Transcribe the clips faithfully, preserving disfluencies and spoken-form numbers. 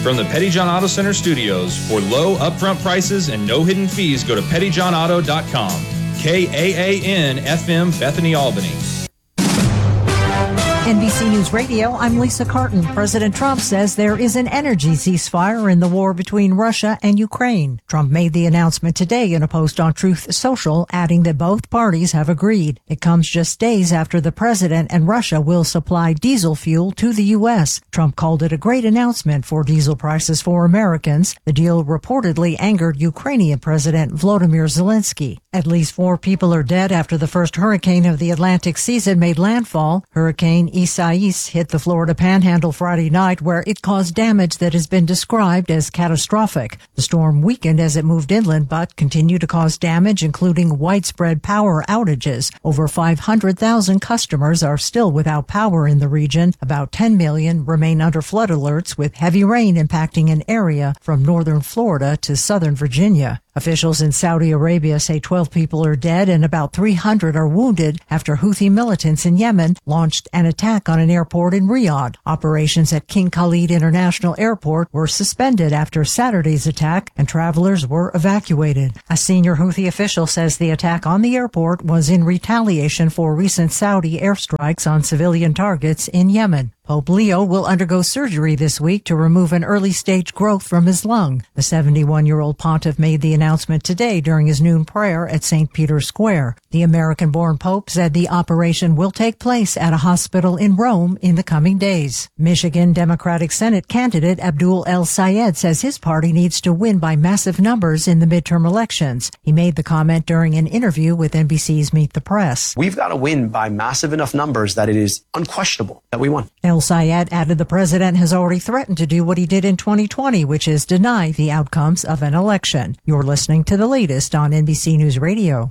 From the Petty John Auto Center studios, for low upfront prices and no hidden fees, go to petty john auto dot com. K A A N F M, Bethany, Albany. N B C News Radio, I'm Lisa Carton. President Trump says there is an energy ceasefire in the war between Russia and Ukraine. Trump made the announcement today in a post on Truth Social, adding that both parties have agreed. It comes just days after the president and Russia will supply diesel fuel to the U S. Trump called it a great announcement for diesel prices for Americans. The deal reportedly angered Ukrainian President Volodymyr Zelensky. At least four people are dead after the first hurricane of the Atlantic season made landfall. Hurricane Isaias hit the Florida Panhandle Friday night, where it caused damage that has been described as catastrophic. The storm weakened as it moved inland, but continued to cause damage, including widespread power outages. Over five hundred thousand customers are still without power in the region. About ten million remain under flood alerts, with heavy rain impacting an area from northern Florida to southern Virginia. Officials in Saudi Arabia say twelve people are dead and about three hundred are wounded after Houthi militants in Yemen launched an attack on an airport in Riyadh. Operations at King Khalid International Airport were suspended after Saturday's attack, and travelers were evacuated. A senior Houthi official says the attack on the airport was in retaliation for recent Saudi airstrikes on civilian targets in Yemen. Pope Leo will undergo surgery this week to remove an early-stage growth from his lung. The seventy-one-year-old pontiff made the announcement today during his noon prayer at Saint Peter's Square. The American-born pope said the operation will take place at a hospital in Rome in the coming days. Michigan Democratic Senate candidate Abdul El-Sayed says his party needs to win by massive numbers in the midterm elections. He made the comment during an interview with N B C's Meet the Press. We've got to win by massive enough numbers that it is unquestionable that we won. El-Sayed added the president has already threatened to do what he did in twenty twenty, which is deny the outcomes of an election. You're listening to the latest on N B C News Radio.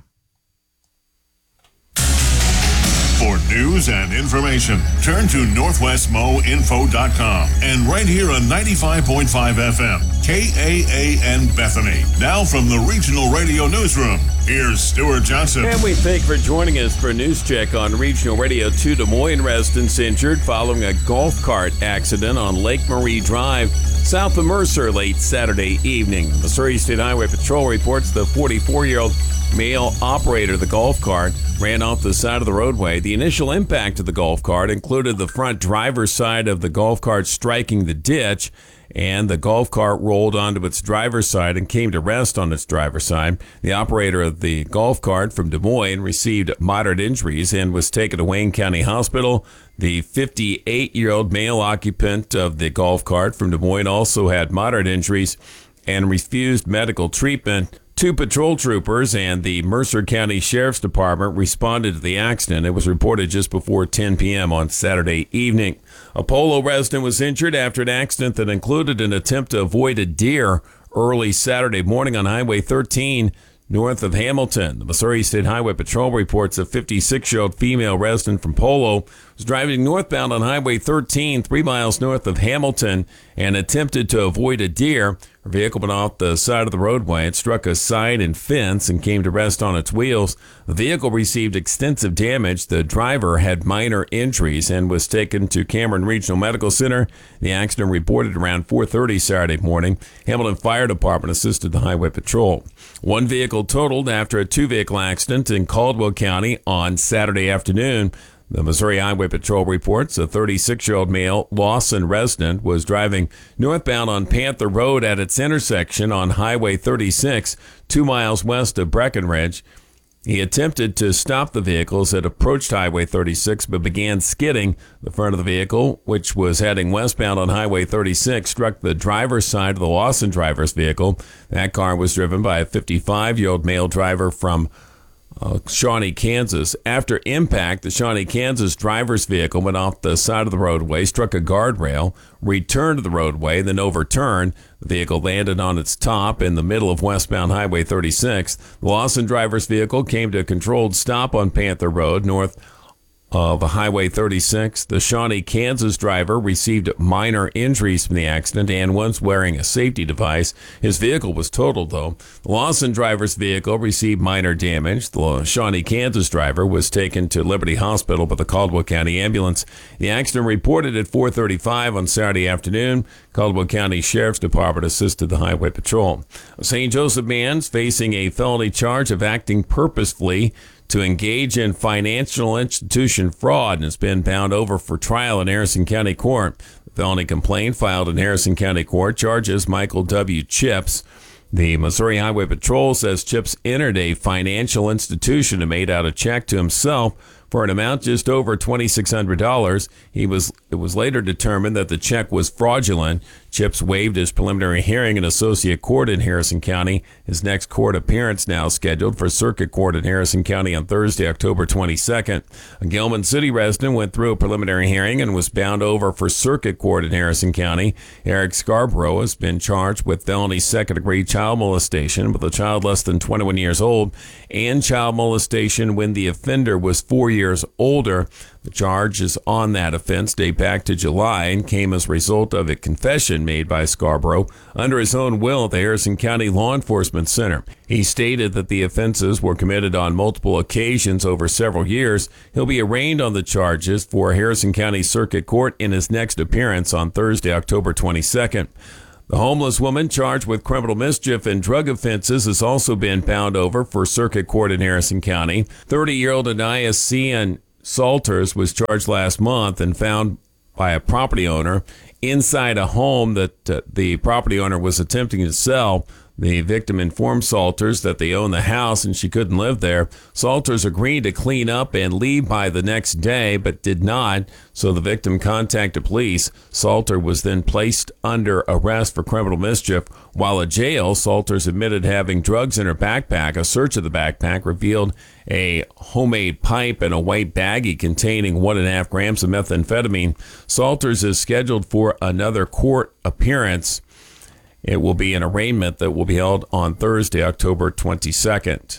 For news and information, turn to northwest mo info dot com and right here on ninety-five point five F M, K A A N Bethany. Now from the Regional Radio Newsroom, here's Stuart Johnson. And we thank you for joining us for a news check on Regional Radio. Two Des Moines residents injured following a golf cart accident on Lake Marie Drive, south of Mercer, late Saturday evening. The Missouri State Highway Patrol reports the forty-four-year-old male operator of the golf cart ran off the side of the roadway. The initial impact of the golf cart included the front driver's side of the golf cart striking the ditch, and the golf cart rolled onto its driver's side and came to rest on its driver's side. The operator of the golf cart from Des Moines received moderate injuries and was taken to Wayne County Hospital. The fifty-eight-year-old male occupant of the golf cart from Des Moines also had moderate injuries and refused medical treatment. Two patrol troopers and the Mercer County Sheriff's Department responded to the accident. It was reported just before ten p.m. on Saturday evening. A Polo resident was injured after an accident that included an attempt to avoid a deer early Saturday morning on Highway thirteen north of Hamilton. The Missouri State Highway Patrol reports a fifty-six-year-old female resident from Polo was driving northbound on Highway thirteen, three miles north of Hamilton, and attempted to avoid a deer. Her vehicle went off the side of the roadway. It struck a side and fence and came to rest on its wheels. The vehicle received extensive damage. The driver had minor injuries and was taken to Cameron Regional Medical Center. The accident reported around four thirty Saturday morning. Hamilton Fire Department assisted the Highway Patrol. One vehicle totaled after a two-vehicle accident in Caldwell County on Saturday afternoon. The Missouri Highway Patrol reports a thirty-six-year-old male Lawson resident was driving northbound on Panther Road at its intersection on Highway thirty-six, two miles west of Breckenridge. He attempted to stop the vehicle as it approached Highway thirty-six, but began skidding. The front of the vehicle, which was heading westbound on Highway thirty-six, struck the driver's side of the Lawson driver's vehicle. That car was driven by a fifty-five-year-old male driver from Uh, Shawnee, Kansas. After impact, the Shawnee, Kansas driver's vehicle went off the side of the roadway, struck a guardrail, returned to the roadway, then overturned. The vehicle landed on its top in the middle of westbound Highway thirty-six. The Lawson driver's vehicle came to a controlled stop on Panther Road, north of Highway thirty-six. The Shawnee, Kansas driver received minor injuries from the accident and was wearing a safety device. His vehicle was totaled, though. The Lawson driver's vehicle received minor damage. The Shawnee, Kansas driver was taken to Liberty Hospital by the Caldwell County Ambulance. The accident reported at four thirty-five on Saturday afternoon. Caldwell County Sheriff's Department assisted the Highway Patrol. A Saint Joseph man's facing a felony charge of acting purposefully to engage in financial institution fraud and has been bound over for trial in Harrison County Court. The felony complaint filed in Harrison County Court charges Michael W. Chips. The Missouri Highway Patrol says Chips entered a financial institution and made out a check to himself for an amount just over twenty-six hundred dollars. He was, it was later determined that the check was fraudulent. Chips waived his preliminary hearing in Associate Court in Harrison County. His next court appearance now scheduled for Circuit Court in Harrison County on Thursday, October twenty-second. A Gilman City resident went through a preliminary hearing and was bound over for Circuit Court in Harrison County. Eric Scarborough has been charged with felony second-degree child molestation with a child less than twenty-one years old and child molestation when the offender was four years older. The charges on that offense date back to July and came as a result of a confession made by Scarborough under his own will at the Harrison County Law Enforcement Center. He stated that the offenses were committed on multiple occasions over several years. He'll be arraigned on the charges for Harrison County Circuit Court in his next appearance on Thursday, October twenty-second. The homeless woman charged with criminal mischief and drug offenses has also been bound over for Circuit Court in Harrison County. thirty-year-old Anaya Cian Salters was charged last month and found by a property owner inside a home that uh, the property owner was attempting to sell. The victim informed Salters that they owned the house and she couldn't live there. Salters agreed to clean up and leave by the next day, but did not, so the victim contacted police. Salter was then placed under arrest for criminal mischief. While at jail, Salters admitted having drugs in her backpack. A search of the backpack revealed a homemade pipe and a white baggie containing one and a half grams of methamphetamine. Salters is scheduled for another court appearance. It will be an arraignment that will be held on Thursday, October twenty-second.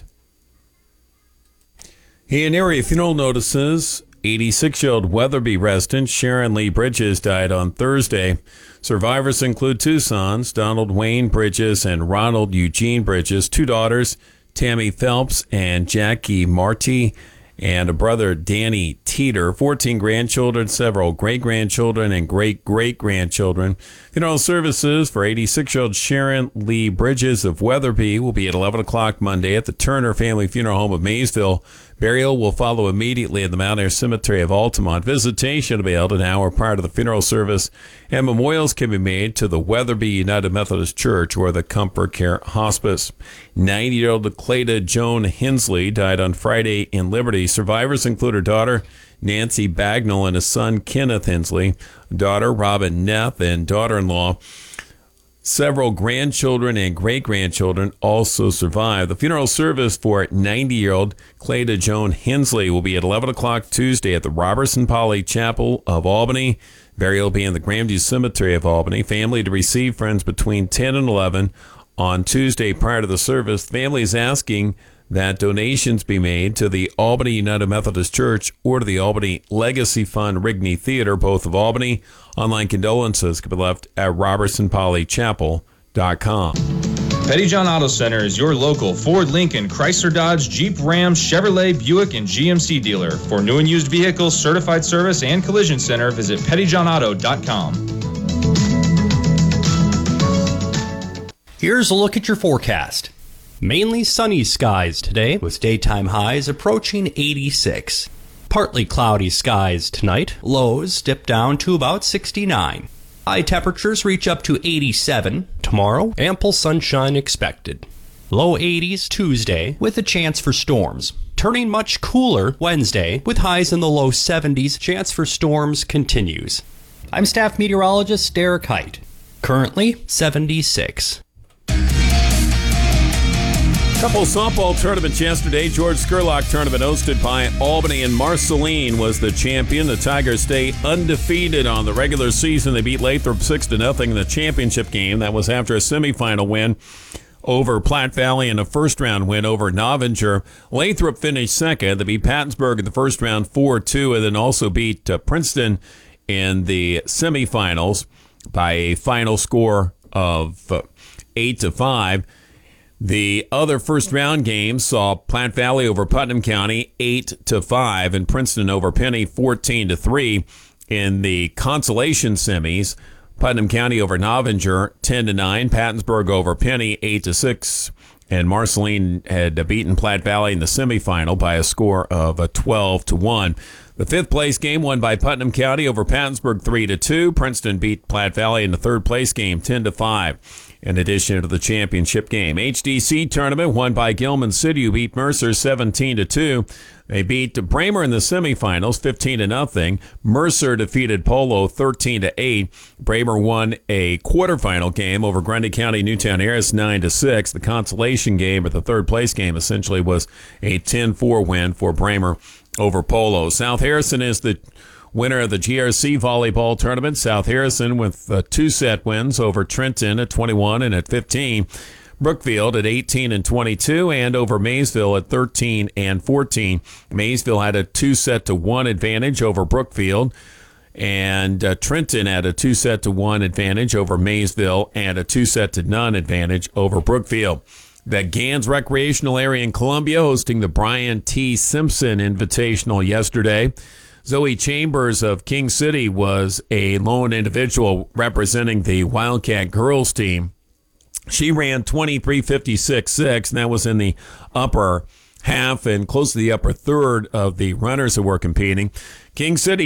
In area funeral notices, eighty-six-year-old Weatherby resident Sharon Lee Bridges died on Thursday. Survivors include two sons, Donald Wayne Bridges and Ronald Eugene Bridges, two daughters, Tammy Phelps and Jackie Marty, and a brother, Danny Teeter, fourteen grandchildren, several great-grandchildren, and great-great-grandchildren. Funeral services for eighty-six-year-old Sharon Lee Bridges of Weatherby will be at eleven o'clock Monday at the Turner Family Funeral Home of Maysville. Burial will follow immediately at the Mount Air Cemetery of Altamont. Visitation will be held an hour prior to the funeral service, and memorials can be made to the Weatherby United Methodist Church or the Comfort Care Hospice. ninety-year-old Clayda Joan Hensley died on Friday in Liberty. Survivors include her daughter, Nancy Bagnall, and his son, Kenneth Hensley, daughter, Robin Neff, and daughter-in-law. Several grandchildren and great-grandchildren also survived. The funeral service for ninety-year-old Clayda Joan Hensley will be at eleven o'clock Tuesday at the Robertson Poly Chapel of Albany. Burial will be in the Grandview Cemetery of Albany. Family to receive friends between ten and eleven on Tuesday prior to the service. Family is asking that donations be made to the Albany United Methodist Church or to the Albany Legacy Fund Rigney Theater, both of Albany. Online condolences can be left at robertson poly chapel dot com. Petty John Auto Center is your local Ford, Lincoln, Chrysler, Dodge, Jeep, Ram, Chevrolet, Buick, and G M C dealer. For new and used vehicles, certified service, and collision center, visit petty john auto dot com. Here's a look at your forecast. Mainly sunny skies today, with daytime highs approaching eighty-six. Partly cloudy skies tonight, lows dip down to about sixty-nine. High temperatures reach up to eighty-seven. Tomorrow, ample sunshine expected. Low eighties Tuesday, with a chance for storms. Turning much cooler Wednesday, with highs in the low seventies. Chance for storms continues. I'm staff meteorologist Derek Height. Currently, seventy-six. Couple softball tournaments yesterday. George Scurlock tournament hosted by Albany, and Marceline was the champion. The Tigers stay undefeated on the regular season. They beat Lathrop six to nothing in the championship game. That was after a semifinal win over Platte Valley in a first-round win over Novinger. Lathrop finished second. They beat Pattonsburg in the first round four two, and then also beat uh, Princeton in the semifinals by a final score of uh, eight to five. The other first-round games saw Platte Valley over Putnam County eight to five, and Princeton over Penny fourteen to three. In the consolation semis, Putnam County over Novinger ten to nine, Pattonsburg over Penny eight to six, and Marceline had beaten Platte Valley in the semifinal by a score of twelve to one. The fifth place game won by Putnam County over Pattonsburg three to two. Princeton beat Platte Valley in the third place game ten to five. In addition to the championship game, H D C tournament won by Gilman City, who beat Mercer seventeen to two. They beat Bramer in the semifinals fifteen to nothing. Mercer defeated Polo thirteen to eight. Bramer won a quarterfinal game over Grundy County Newtown Harris nine to six. The consolation game, or the third place game, essentially was a ten four win for Bramer over Polo. South Harrison is the winner of the G R C volleyball tournament. South Harrison with uh, two set wins over Trenton at twenty-one and at fifteen. Brookfield at eighteen and twenty-two, and over Maysville at thirteen and fourteen. Maysville had a two set to one advantage over Brookfield, and uh, Trenton had a two set to one advantage over Maysville and a two set to none advantage over Brookfield. The Gans Recreational Area in Columbia hosting the Brian T. Simpson Invitational yesterday. Zoe Chambers of King City was a lone individual representing the Wildcat girls team. She ran twenty-three fifty-six six, and that was in the upper half and close to the upper third of the runners that were competing. King City